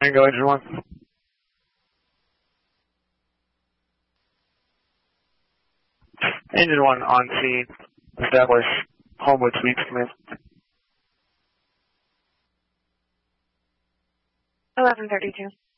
Tango Engine 1. Engine 1 on scene. Establish Homewood Suites command. 1132.